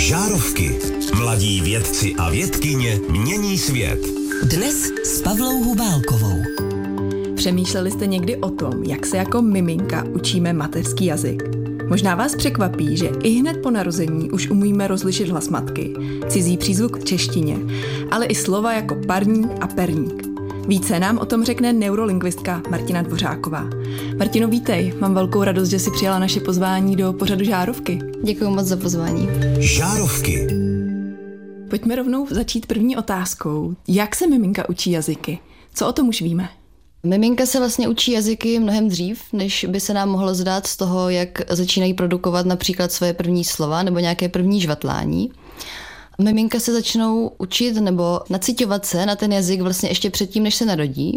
Žárovky. Mladí vědci a vědkyně mění svět. Dnes s Pavlou Hubálkovou. Přemýšleli jste někdy o tom, jak se jako miminka učíme mateřský jazyk? Možná vás překvapí, že i hned po narození už umíme rozlišit hlas matky, cizí přízvuk v češtině, ale i slova jako parník a perník. Více nám o tom řekne neurolingvistka Martina Dvořáková. Martino, vítej, mám velkou radost, že jsi přijala naše pozvání do pořadu Žárovky. Děkuji moc za pozvání. Žárovky. Pojďme rovnou začít první otázkou. Jak se miminka učí jazyky? Co o tom už víme? Miminka se vlastně učí jazyky mnohem dřív, než by se nám mohlo zdát z toho, jak začínají produkovat například své první slova nebo nějaké první žvatlání. Miminka se začnou učit nebo naciťovat se na ten jazyk vlastně ještě předtím, než se narodí.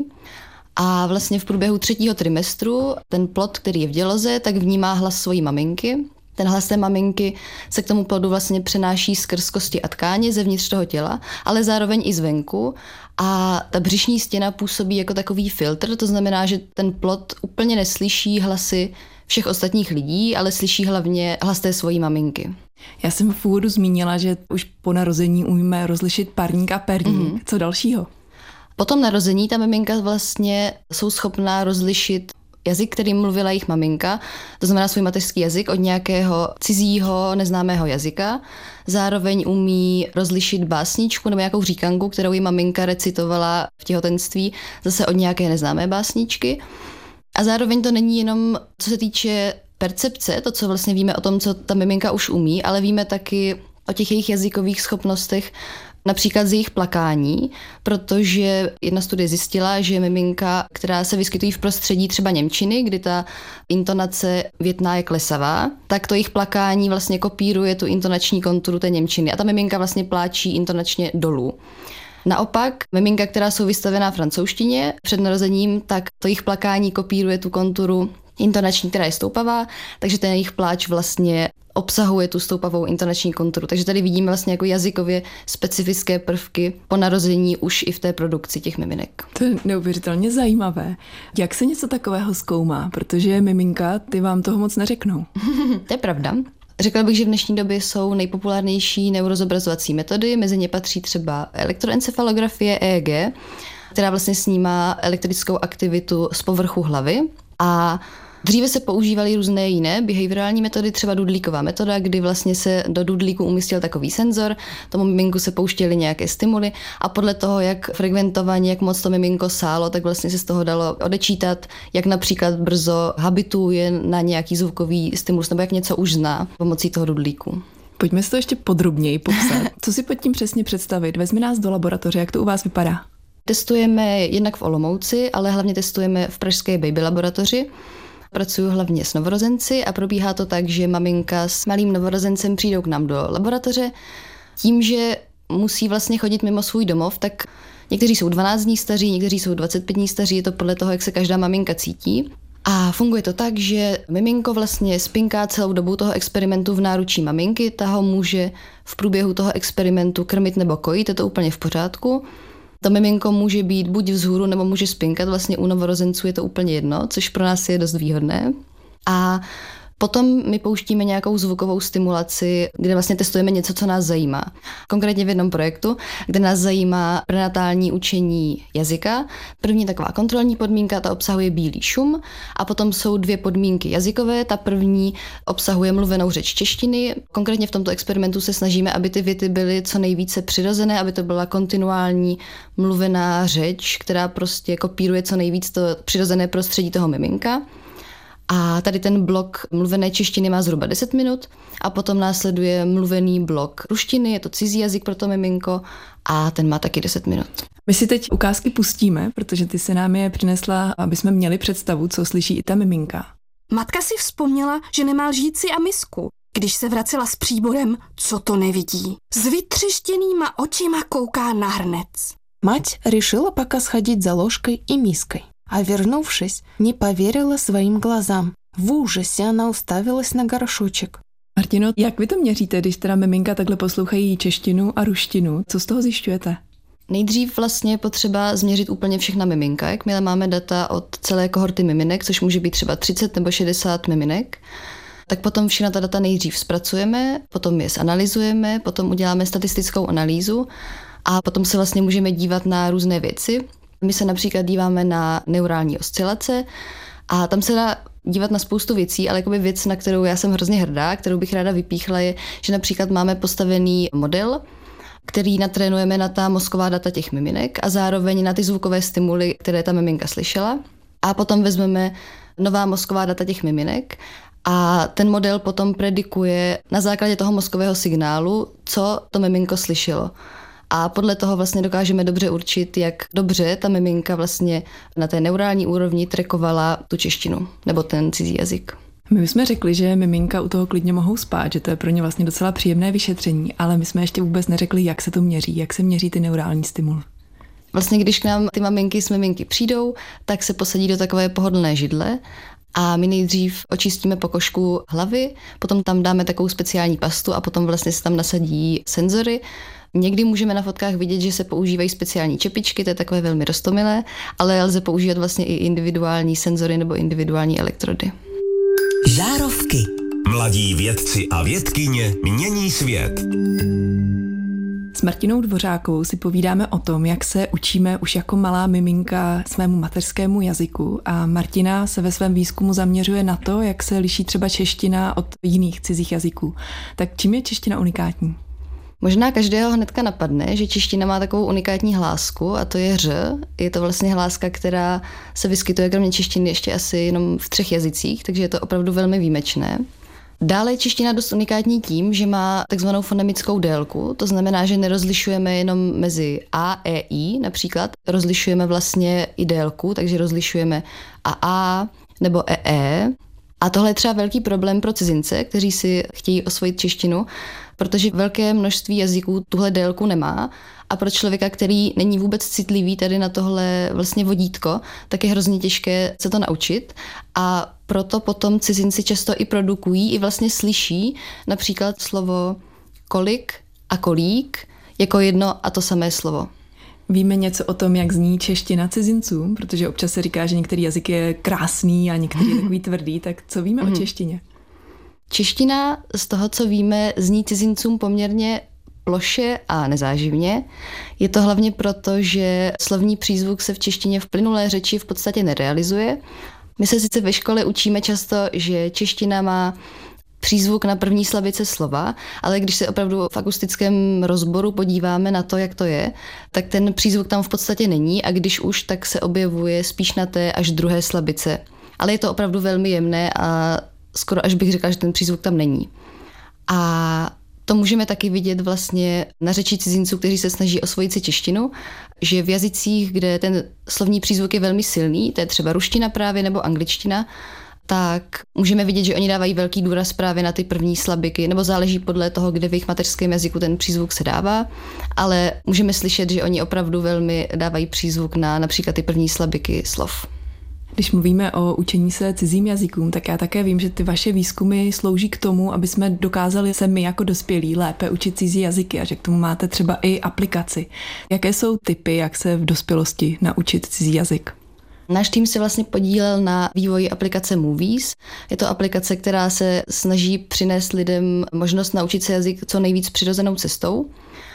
A vlastně v průběhu 3. trimestru ten plod, který je v děloze, tak vnímá hlas svojí maminky. Ten hlas té maminky se k tomu plodu vlastně přenáší skrz kosti a tkáně zevnitř toho těla, ale zároveň i zvenku. A ta břišní stěna působí jako takový filtr, to znamená, že ten plod úplně neslyší hlasy všech ostatních lidí, ale slyší hlavně hlas té svojí maminky. Já jsem v úvodu zmínila, že už po narození umíme rozlišit parník a perník. Co dalšího? Po tom narození ta miminka vlastně jsou schopná rozlišit jazyk, kterým mluvila jejich maminka, to znamená svůj mateřský jazyk, od nějakého cizího, neznámého jazyka. Zároveň umí rozlišit básničku nebo nějakou říkanku, kterou jí maminka recitovala v těhotenství, zase od nějaké neznámé básničky. A zároveň to není jenom, co se týče percepce, to, co vlastně víme o tom, co ta miminka už umí, ale víme taky o těch jejich jazykových schopnostech, například z jejich plakání, protože jedna studie zjistila, že miminka, která se vyskytují v prostředí třeba němčiny, kdy ta intonace větná je klesavá, tak to jejich plakání vlastně kopíruje tu intonační konturu té němčiny a ta miminka vlastně pláčí intonačně dolů. Naopak, miminka, která jsou vystavená francouzštině před narozením, tak to jejich plakání kopíruje tu konturu intonační, která je stoupavá, takže ten jejich pláč vlastně obsahuje tu stoupavou intonační konturu. Takže tady vidíme vlastně jako jazykově specifické prvky po narození už i v té produkci těch miminek. To je neuvěřitelně zajímavé. Jak se něco takového zkoumá? Protože miminka, ty vám toho moc neřeknou. To je pravda. Řekla bych, že v dnešní době jsou nejpopulárnější neurozobrazovací metody, mezi ně patří třeba elektroencefalografie EEG, která vlastně snímá elektrickou aktivitu z povrchu hlavy. A dříve se používaly různé jiné behaviorální metody, třeba dudlíková metoda, kdy vlastně se do dudlíku umístil takový senzor, tomu miminku se pouštěly nějaké stimuly a podle toho, jak frekventovaně, jak moc to miminko sálo, tak vlastně se z toho dalo odečítat, jak například brzo habituje na nějaký zvukový stimulus nebo jak něco už zná pomocí toho dudlíku. Pojďme si to ještě podrobněji popsat. Co si pod tím přesně představit? Vezmi nás do laboratoře, jak to u vás vypadá? Testujeme jednak v Olomouci, ale hlavně testujeme v pražské baby laboratoři. Pracuju hlavně s novorozenci a probíhá to tak, že maminka s malým novorozencem přijdou k nám do laboratoře. Tím, že musí vlastně chodit mimo svůj domov, tak někteří jsou 12 dní staří, někteří jsou 25 dní staří, je to podle toho, jak se každá maminka cítí. A funguje to tak, že miminko vlastně spinká celou dobu toho experimentu v náručí maminky, ta ho může v průběhu toho experimentu krmit nebo kojit, je to úplně v pořádku. To miminko může být buď vzhůru, nebo může spinkat, vlastně u novorozenců je to úplně jedno, což pro nás je dost výhodné. A potom my pouštíme nějakou zvukovou stimulaci, kde vlastně testujeme něco, co nás zajímá. Konkrétně v jednom projektu, kde nás zajímá prenatální učení jazyka. První taková kontrolní podmínka, ta obsahuje bílý šum a potom jsou 2 podmínky jazykové. Ta první obsahuje mluvenou řeč češtiny. Konkrétně v tomto experimentu se snažíme, aby ty věty byly co nejvíce přirozené, aby to byla kontinuální mluvená řeč, která prostě kopíruje co nejvíc to přirozené prostředí toho miminka. A tady ten blok mluvené češtiny má zhruba 10 minut a potom následuje mluvený blok ruštiny, je to cizí jazyk pro to miminko a ten má taky 10 minut. My si teď ukázky pustíme, protože ty se nám je přinesla, aby jsme měli představu, co slyší i ta miminka. Matka si vzpomněla, že nemá lžíci a misku. Když se vracela s příborem, co to nevidí. S vytřeštěnýma očima kouká na hrnec. Мать решила пока сходить за ложкой и миской. А вернувшись, не поверила своим глазам. В ужасе она уставилась на горшочек. Martino, jak vy to měříte, když teda miminka takhle poslouchají češtinu a ruštinu? Co z toho zjišťujete? Nejdřív vlastně je potřeba změřit úplně všechna miminka, jakmile máme data od celé kohorty miminek, což může být třeba 30 nebo 60 miminek. tak potom všechna ta data nejdřív zpracujeme, potom je zanalyzujeme, potom uděláme statistickou analýzu a potom se vlastně můžeme dívat na různé věci. My se například díváme na neurální oscilace a tam se dá dívat na spoustu věcí, ale jakoby věc, na kterou já jsem hrozně hrdá, kterou bych ráda vypíchla, je, že například máme postavený model, který natrénujeme na ta mozková data těch miminek a zároveň na ty zvukové stimuly, které ta miminka slyšela. A potom vezmeme nová mozková data těch miminek a ten model potom predikuje na základě toho mozkového signálu, co to miminko slyšelo. A podle toho vlastně dokážeme dobře určit, jak dobře ta miminka vlastně na té neurální úrovni trackovala tu češtinu nebo ten cizí jazyk. My jsme řekli, že miminka u toho klidně mohou spát, že to je pro ně vlastně docela příjemné vyšetření, ale my jsme ještě vůbec neřekli, jak se to měří, jak se měří ty neurální stimuly. Vlastně když k nám ty maminky s miminky přijdou, tak se posadí do takové pohodlné židle a my nejdřív očistíme pokožku hlavy, potom tam dáme takovou speciální pastu a potom vlastně se tam nasadí senzory. Někdy můžeme na fotkách vidět, že se používají speciální čepičky, to je takové velmi roztomilé, ale lze používat vlastně i individuální senzory nebo individuální elektrody. Žárovky. Mladí vědci a vědkyně mění svět. S Martinou Dvořákovou si povídáme o tom, jak se učíme už jako malá miminka svému mateřskému jazyku a Martina se ve svém výzkumu zaměřuje na to, jak se liší třeba čeština od jiných cizích jazyků. Tak čím je čeština unikátní? Možná každého hnedka napadne, že čeština má takovou unikátní hlásku a to je ř. Je to vlastně hláska, která se vyskytuje kromě češtiny ještě asi jenom v 3 jazycích, takže je to opravdu velmi výjimečné. Dále je čeština dost unikátní tím, že má takzvanou fonemickou délku, to znamená, že nerozlišujeme jenom mezi a, e, i například, rozlišujeme vlastně i délku, takže rozlišujeme a nebo e. A tohle je třeba velký problém pro cizince, kteří si chtějí osvojit češtinu, protože velké množství jazyků tuhle délku nemá a pro člověka, který není vůbec citlivý tady na tohle vlastně vodítko, tak je hrozně těžké se to naučit a proto potom cizinci často i produkují, i vlastně slyší například slovo kolik a kolík jako jedno a to samé slovo. Víme něco o tom, jak zní čeština cizincům, protože občas se říká, že některý jazyk je krásný a některý je takový tvrdý, tak co víme o češtině? Čeština z toho, co víme, zní cizincům poměrně ploše a nezáživně. Je to hlavně proto, že slovní přízvuk se v češtině v plynulé řeči v podstatě nerealizuje. My se sice ve škole učíme často, že čeština má přízvuk na první slabice slova, ale když se opravdu v akustickém rozboru podíváme na to, jak to je, tak ten přízvuk tam v podstatě není a když už, tak se objevuje spíš na té až druhé slabice. Ale je to opravdu velmi jemné a skoro až bych řekla, že ten přízvuk tam není. A to můžeme taky vidět vlastně na řeči cizinců, kteří se snaží osvojit si češtinu, že v jazycích, kde ten slovní přízvuk je velmi silný, to je třeba ruština právě nebo angličtina, tak můžeme vidět, že oni dávají velký důraz právě na ty první slabiky, nebo záleží podle toho, kde v jejich mateřském jazyku ten přízvuk se dává, ale můžeme slyšet, že oni opravdu velmi dávají přízvuk na například ty první slabiky slov. Když mluvíme o učení se cizím jazykům, tak já také vím, že ty vaše výzkumy slouží k tomu, aby jsme dokázali se my jako dospělí lépe učit cizí jazyky a že k tomu máte třeba i aplikaci. Jaké jsou tipy, jak se v dospělosti naučit cizí jazyk? Náš tým se vlastně podílel na vývoji aplikace Movies. Je to aplikace, která se snaží přinést lidem možnost naučit se jazyk co nejvíc přirozenou cestou.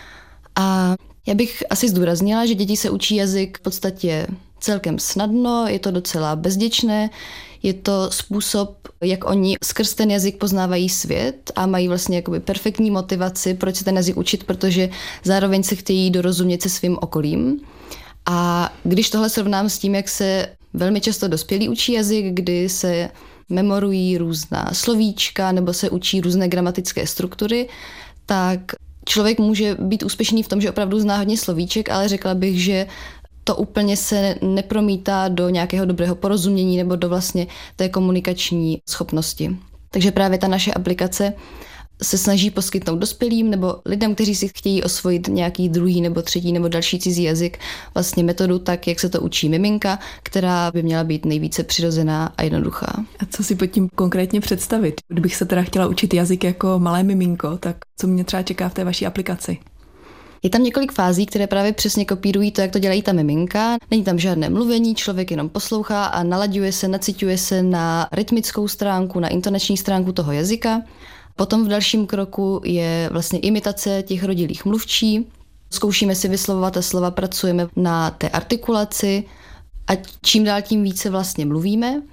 A já bych asi zdůraznila, že děti se učí jazyk v podstatě celkem snadno, je to docela bezděčné, je to způsob, jak oni skrz ten jazyk poznávají svět a mají vlastně jakoby perfektní motivaci, proč se ten jazyk učit, protože zároveň se chtějí dorozumět se svým okolím. A když tohle srovnám s tím, jak se velmi často dospělí učí jazyk, kdy se memorují různá slovíčka nebo se učí různé gramatické struktury, tak člověk může být úspěšný v tom, že opravdu zná hodně slovíček, ale řekla bych, že to úplně se nepromítá do nějakého dobrého porozumění nebo do vlastně té komunikační schopnosti. Takže právě ta naše aplikace se snaží poskytnout dospělým nebo lidem, kteří si chtějí osvojit nějaký druhý nebo třetí nebo další cizí jazyk, vlastně metodu tak, jak se to učí miminka, která by měla být nejvíce přirozená a jednoduchá. A co si pod tím konkrétně představit? Kdybych se teda chtěla učit jazyk jako malé miminko, tak co mě třeba čeká v té vaší aplikaci? Je tam několik fází, které právě přesně kopírují to, jak to dělají ta miminka. Není tam žádné mluvení, člověk jenom poslouchá a nalaďuje se, naciťuje se na rytmickou stránku, na intonační stránku toho jazyka. Potom v dalším kroku je vlastně imitace těch rodilých mluvčí. Zkoušíme si vyslovovat ta slova, pracujeme na té artikulaci a čím dál tím více vlastně mluvíme.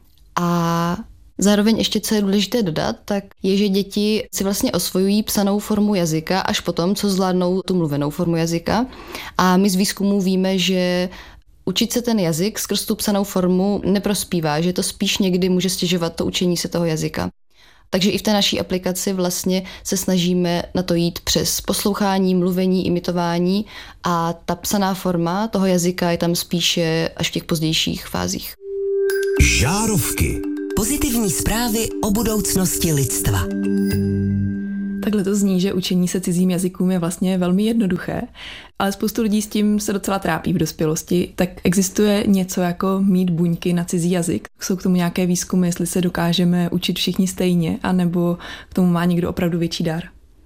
A zároveň ještě, co je důležité dodat, tak je, že děti si vlastně osvojují psanou formu jazyka až potom, co zvládnou tu mluvenou formu jazyka. A my z výzkumu víme, že učit se ten jazyk skrz tu psanou formu neprospívá, že to spíš někdy může stěžovat to učení se toho jazyka. Takže i v té naší aplikaci vlastně se snažíme na to jít přes poslouchání, mluvení, imitování a ta psaná forma toho jazyka je tam spíše až v těch pozdějších fázích. Žárovky. Pozitivní zprávy o budoucnosti lidstva. Takhle to zní, že učení se cizím jazykům je vlastně velmi jednoduché, ale spoustu lidí s tím se docela trápí v dospělosti. Tak existuje něco jako mít buňky na cizí jazyk? Jsou k tomu nějaké výzkumy, jestli se dokážeme učit všichni stejně, anebo k tomu má někdo opravdu větší dar?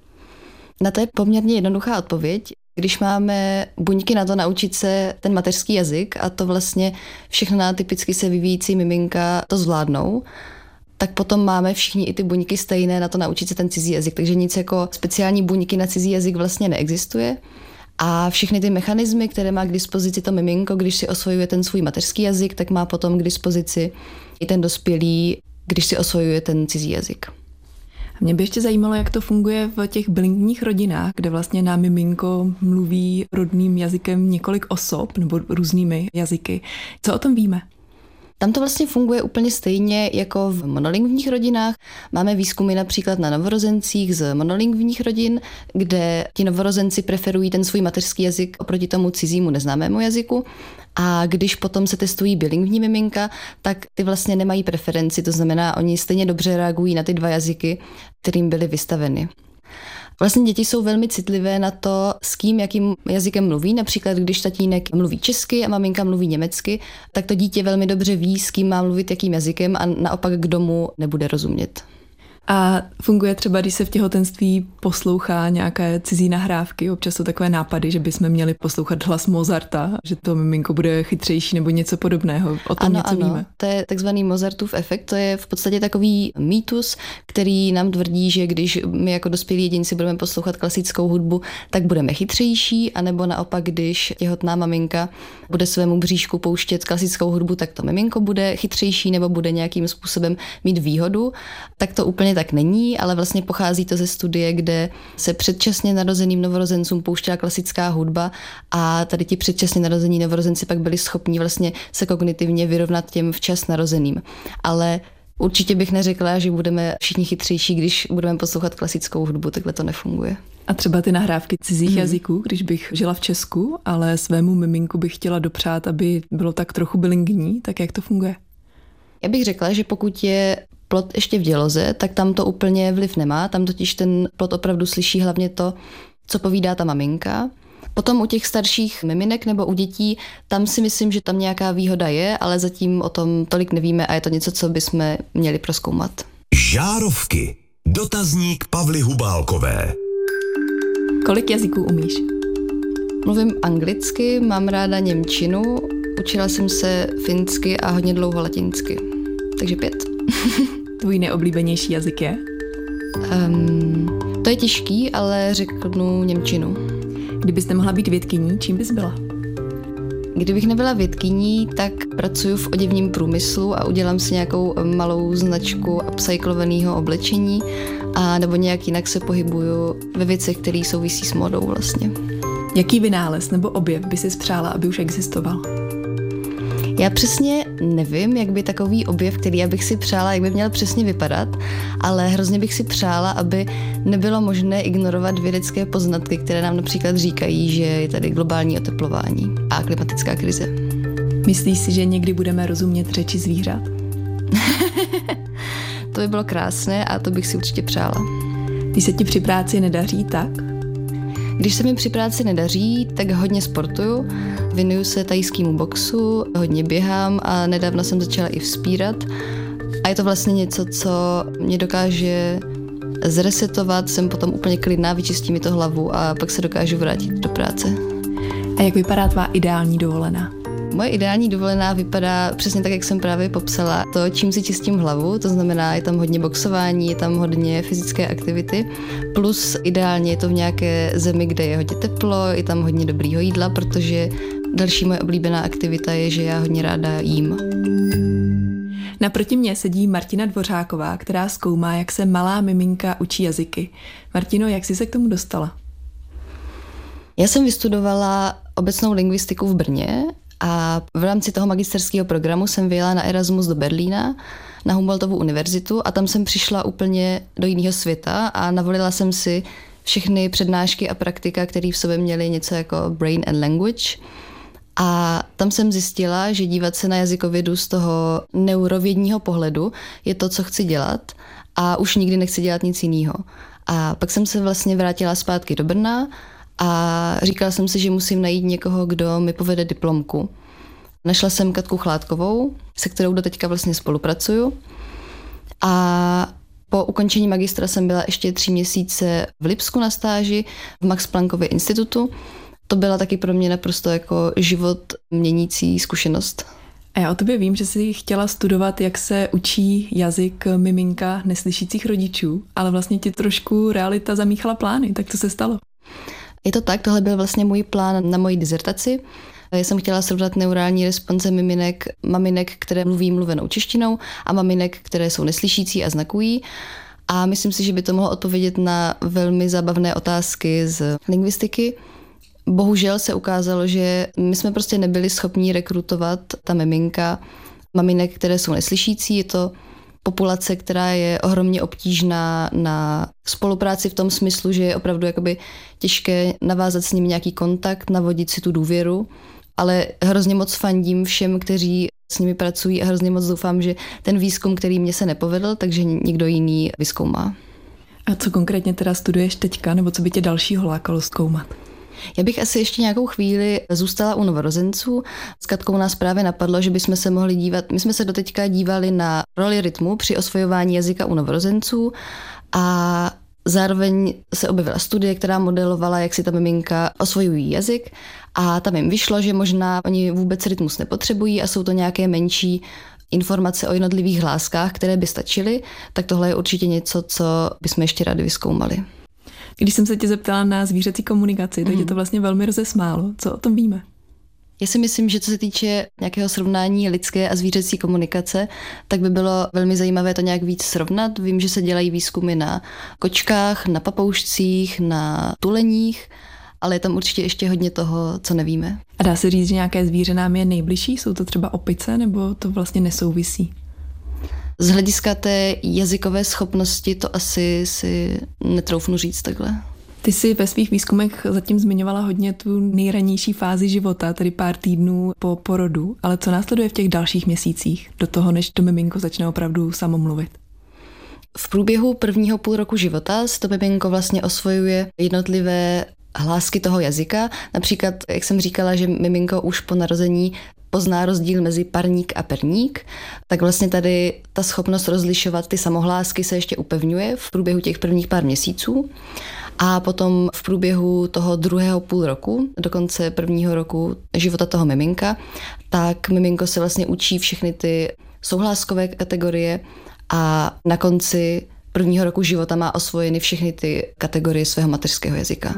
Na to je poměrně jednoduchá odpověď. Když máme buňky na to naučit se ten mateřský jazyk a to vlastně všechna typicky se vyvíjící miminka to zvládnou, tak potom máme všichni i ty buňky stejné na to naučit se ten cizí jazyk. Takže nic jako speciální buňky na cizí jazyk vlastně neexistuje. A všechny ty mechanismy, které má k dispozici to miminko, když si osvojuje ten svůj mateřský jazyk, tak má potom k dispozici i ten dospělý, když si osvojuje ten cizí jazyk. Mě by ještě zajímalo, jak to funguje v těch bilingvních rodinách, kde vlastně na miminko mluví rodným jazykem několik osob nebo různými jazyky. Co o tom víme? Tam to vlastně funguje úplně stejně jako v monolingvních rodinách. Máme výzkumy například na novorozencích z monolingvních rodin, kde ti novorozenci preferují ten svůj mateřský jazyk oproti tomu cizímu neznámému jazyku. A když potom se testují bilingvní miminka, tak ty vlastně nemají preferenci, to znamená, oni stejně dobře reagují na ty dva jazyky, kterým byly vystaveny. Vlastně děti jsou velmi citlivé na to, s kým, jakým jazykem mluví. Například, když tatínek mluví česky a maminka mluví německy, tak to dítě velmi dobře ví, s kým má mluvit jakým jazykem a naopak kdo mu nebude rozumět. A funguje třeba, když se v těhotenství poslouchá nějaké cizí nahrávky, občas jsou takové nápady, že bychom měli poslouchat hlas Mozarta, že to miminko bude chytřejší nebo něco podobného. O tom něco víme. To je takzvaný Mozartův efekt, to je v podstatě takový mýtus, který nám tvrdí, že když my jako dospělí jedinci budeme poslouchat klasickou hudbu, tak budeme chytřejší, anebo naopak, když těhotná maminka bude svému bříšku pouštět klasickou hudbu, tak to miminko bude chytřejší nebo bude nějakým způsobem mít výhodu. Tak to úplně tak není, ale vlastně pochází to ze studie, kde se předčasně narozeným novorozencům pouštěla klasická hudba a tady ti předčasně narození novorozenci pak byli schopni vlastně se kognitivně vyrovnat těm včas narozeným. Ale určitě bych neřekla, že budeme všichni chytřejší, když budeme poslouchat klasickou hudbu, takhle to nefunguje. A třeba ty nahrávky cizích jazyků, když bych žila v Česku, ale svému miminku bych chtěla dopřát, aby bylo tak trochu bilingvní, tak jak to funguje? Já bych řekla, že pokud je plod ještě v děloze, tak tam to úplně vliv nemá. Tam totiž ten plod opravdu slyší hlavně to, co povídá ta maminka. Potom u těch starších miminek nebo u dětí, tam si myslím, že tam nějaká výhoda je, ale zatím o tom tolik nevíme a je to něco, co bychom měli prozkoumat. Žárovky. Dotazník Pavly Hubálkové. Kolik jazyků umíš? Mluvím anglicky, mám ráda němčinu, učila jsem se finsky a hodně dlouho latinsky. Takže 5. Tvůj nejoblíbenější jazyk je? To je těžký, ale řeknu němčinu. Kdybyste mohla být vědkyní, čím bys byla? Kdybych nebyla vědkyní, tak pracuji v oděvním průmyslu a udělám si nějakou malou značku upcyklovaného oblečení a nebo nějak jinak se pohybuju ve věcech, které souvisí s modou vlastně. Jaký vynález nebo objev by si přála, aby už existoval? Já přesně nevím, jak by takový objev, který já bych si přála, jak by měl přesně vypadat, ale hrozně bych si přála, aby nebylo možné ignorovat vědecké poznatky, které nám například říkají, že je tady globální oteplování a klimatická krize. Myslíš si, že někdy budeme rozumět řeči zvířat? To by bylo krásné a to bych si určitě přála. Když se ti při práci nedaří, tak? Když se mi při práci nedaří, tak hodně sportuju, věnuju se thajskému boxu, hodně běhám a nedávno jsem začala i vzpírat. A je to vlastně něco, co mě dokáže zresetovat, jsem potom úplně klidná, vyčistí mi to hlavu a pak se dokážu vrátit do práce. A jak vypadá tvá ideální dovolená? Moje ideální dovolená vypadá přesně tak, jak jsem právě popsala. To, čím si čistím hlavu, to znamená, je tam hodně boxování, je tam hodně fyzické aktivity, plus ideálně je to v nějaké zemi, kde je hodně teplo, je tam hodně dobrýho jídla, protože další moje oblíbená aktivita je, že já hodně ráda jím. Naproti mně sedí Martina Dvořáková, která zkoumá, jak se malá miminka učí jazyky. Martino, jak jsi se k tomu dostala? Já jsem vystudovala obecnou lingvistiku v Brně a v rámci toho magisterského programu jsem vyjela na Erasmus do Berlína, na Humboldtovu univerzitu a tam jsem přišla úplně do jiného světa a navolila jsem si všechny přednášky a praktika, které v sobě měly něco jako brain and language. A tam jsem zjistila, že dívat se na jazykovědu z toho neurovědního pohledu je to, co chci dělat a už nikdy nechci dělat nic jiného. A pak jsem se vlastně vrátila zpátky do Brna a říkala jsem si, že musím najít někoho, kdo mi povede diplomku. Našla jsem Katku Chládkovou, se kterou do teďka vlastně spolupracuju. A po ukončení magistra jsem byla ještě 3 měsíce v Lipsku na stáži v Max Planckově institutu. To byla taky pro mě naprosto jako život měnící zkušenost. A já o tobě vím, že jsi chtěla studovat, jak se učí jazyk miminka neslyšících rodičů, ale vlastně ti trošku realita zamíchala plány, tak co se stalo? Je to tak, tohle byl vlastně můj plán na moji dizertaci. Já jsem chtěla srovnat neurální response maminek, které mluví mluvenou češtinou a maminek, které jsou neslyšící a znakují. A myslím si, že by to mohlo odpovědět na velmi zábavné otázky z lingvistiky. Bohužel se ukázalo, že my jsme prostě nebyli schopni rekrutovat ta miminka maminek, které jsou neslyšící. Je to populace, která je ohromně obtížná na spolupráci v tom smyslu, že je opravdu jakoby těžké navázat s nimi nějaký kontakt, navodit si tu důvěru, ale hrozně moc fandím všem, kteří s nimi pracují a hrozně moc doufám, že ten výzkum, který mě se nepovedl, takže někdo jiný vyzkoumá. A co konkrétně teda studuješ teďka, nebo co by tě dalšího lákalo zkoumat? Já bych asi ještě nějakou chvíli zůstala u novorozenců. S Katkou nás právě napadlo, že bychom se mohli dívat, my jsme se doteďka dívali na roli rytmu při osvojování jazyka u novorozenců a zároveň se objevila studie, která modelovala, jak si ta miminka osvojují jazyk a tam jim vyšlo, že možná oni vůbec rytmus nepotřebují a jsou to nějaké menší informace o jednotlivých hláskách, které by stačily, tak tohle je určitě něco, co bychom ještě rádi vyzkoumali. Když jsem se tě zeptala na zvířecí komunikaci, tak je to vlastně velmi rozesmálo. Co o tom víme? Já si myslím, že co se týče nějakého srovnání lidské a zvířecí komunikace, tak by bylo velmi zajímavé to nějak víc srovnat. Vím, že se dělají výzkumy na kočkách, na papoušcích, na tuleních, ale je tam určitě ještě hodně toho, co nevíme. A dá se říct, že nějaké zvíře nám je nejbližší? Jsou to třeba opice, nebo to vlastně nesouvisí? Z hlediska té jazykové schopnosti to asi si netroufnu říct takhle. Ty jsi ve svých výzkumech zatím zmiňovala hodně tu nejranější fázi života, tedy pár týdnů po porodu, ale co následuje v těch dalších měsících, do toho, než to miminko začne opravdu samo mluvit? V průběhu prvního půl roku života se to miminko vlastně osvojuje jednotlivé hlásky toho jazyka. Například, jak jsem říkala, že miminko už po narození pozná rozdíl mezi parník a perník, tak vlastně tady ta schopnost rozlišovat ty samohlásky se ještě upevňuje v průběhu těch prvních pár měsíců. A potom v průběhu toho druhého půl roku, do konce prvního roku života toho miminka, tak miminko se vlastně učí všechny ty souhláskové kategorie a na konci prvního roku života má osvojeny všechny ty kategorie svého mateřského jazyka.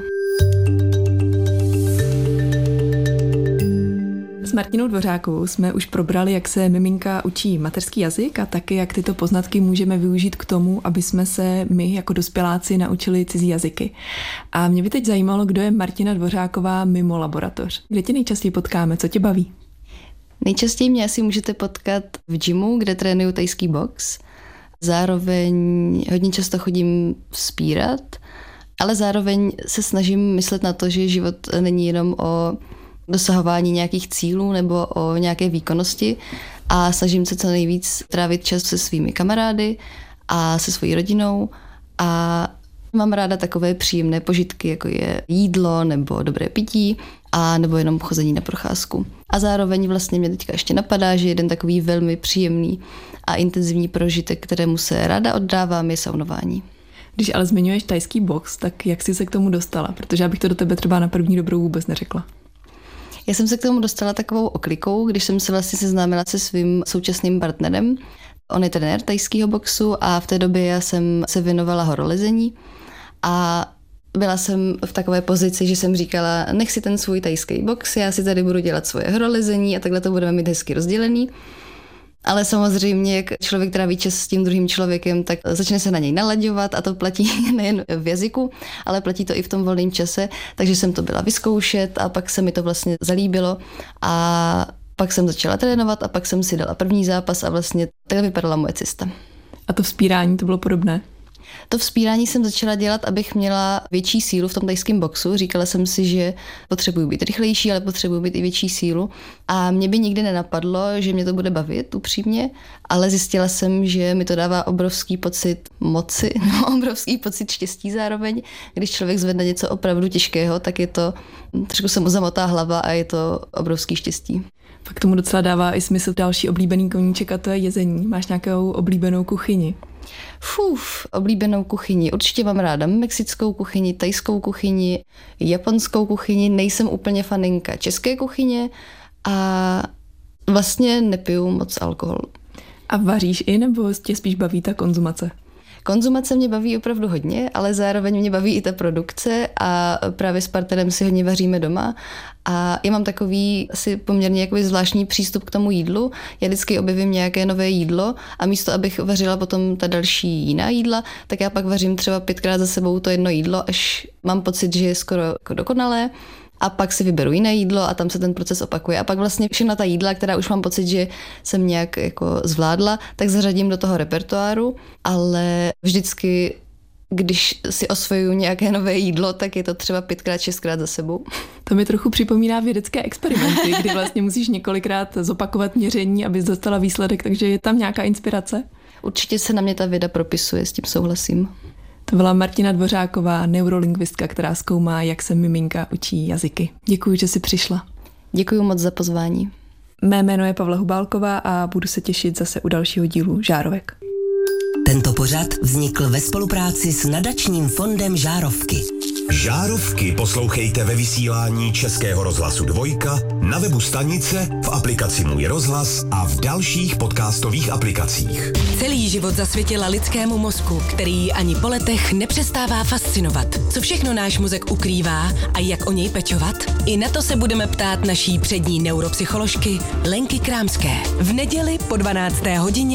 S Martinou Dvořákovou jsme už probrali, jak se miminka učí mateřský jazyk a taky, jak tyto poznatky můžeme využít k tomu, aby jsme se my jako dospěláci naučili cizí jazyky. A mě by teď zajímalo, kdo je Martina Dvořáková mimo laboratoř. Kde tě nejčastěji potkáme? Co tě baví? Nejčastěji mě asi můžete potkat v gymu, kde trénuju thajský box. Zároveň hodně často chodím vzpírat, ale zároveň se snažím myslet na to, že život není jenom o dosahování nějakých cílů nebo o nějaké výkonnosti a snažím se co nejvíc trávit čas se svými kamarády a se svojí rodinou a mám ráda takové příjemné požitky, jako je jídlo nebo dobré pití a nebo jenom chození na procházku. A zároveň vlastně mě teďka ještě napadá, že jeden takový velmi příjemný a intenzivní prožitek, kterému se ráda oddávám, je saunování. Když ale zmiňuješ thajský box, tak jak jsi se k tomu dostala? Protože já bych to do tebe třeba na první dobrou vůbec neřekla. Já jsem se k tomu dostala takovou oklikou, když jsem se vlastně seznámila se svým současným partnerem. On je trenér thajského boxu a v té době já jsem se věnovala horolezení a byla jsem v takové pozici, že jsem říkala, nech si ten svůj thajský box, já si tady budu dělat svoje horolezení a takhle to budeme mít hezky rozdělený. Ale samozřejmě, jak člověk tráví čas s tím druhým člověkem, tak začne se na něj nalaďovat a to platí nejen v jazyku, ale platí to i v tom volném čase. Takže jsem to byla vyzkoušet a pak se mi to vlastně zalíbilo a pak jsem začala trénovat a pak jsem si dala první zápas a vlastně takhle vypadala moje cesta. A to vzpírání, to bylo podobné? To vzpírání jsem začala dělat, abych měla větší sílu v tom thajském boxu. Říkala jsem si, že potřebuji být rychlejší, ale potřebuji být i větší sílu. A mě by nikdy nenapadlo, že mě to bude bavit upřímně, ale zjistila jsem, že mi to dává obrovský pocit moci, obrovský pocit štěstí zároveň. Když člověk zvedne něco opravdu těžkého, tak je to, trošku se mu zamotá hlava a je to obrovský štěstí. Pak tomu docela dává i smysl další oblíbený koníček a to je jezení. Máš nějakou oblíbenou kuchyni? Oblíbenou kuchyni. Určitě mám ráda mexickou kuchyni, thajskou kuchyni, japonskou kuchyni. Nejsem úplně faninka české kuchyně a vlastně nepiju moc alkohol. A vaříš i, nebo tě spíš baví ta konzumace? Konzumace mě baví opravdu hodně, ale zároveň mě baví i ta produkce a právě s partnerem si hodně vaříme doma. A já mám takový asi poměrně jakoby zvláštní přístup k tomu jídlu. Já vždycky objevím nějaké nové jídlo a místo, abych vařila potom ta další jiná jídla, tak já pak vařím třeba 5krát za sebou to jedno jídlo, až mám pocit, že je skoro jako dokonalé. A pak si vyberu jiné jídlo a tam se ten proces opakuje. A pak vlastně všechna ta jídla, která už mám pocit, že jsem nějak jako zvládla, tak zařadím do toho repertoáru, ale vždycky, když si osvojuju nějaké nové jídlo, tak je to třeba 5krát, 6krát za sebou. To mi trochu připomíná vědecké experimenty, kdy vlastně musíš několikrát zopakovat měření, abys dostala výsledek, takže je tam nějaká inspirace? Určitě se na mě ta věda propisuje, s tím souhlasím. To byla Martina Dvořáková, neurolingvistka, která zkoumá, jak se miminka učí jazyky. Děkuji, že jsi přišla. Děkuji moc za pozvání. Mé jméno je Pavla Hubálková a budu se těšit zase u dalšího dílu Žárovek. Tento pořad vznikl ve spolupráci s nadačním fondem Žárovky. Žárovky poslouchejte ve vysílání Českého rozhlasu 2, na webu stanice, v aplikaci Můj rozhlas a v dalších podcastových aplikacích. Celý život zasvětila lidskému mozku, který ani po letech nepřestává fascinovat. Co všechno náš mozek ukrývá a jak o něj pečovat? I na to se budeme ptát naší přední neuropsycholožky Lenky Krámské. V neděli po 12. hodině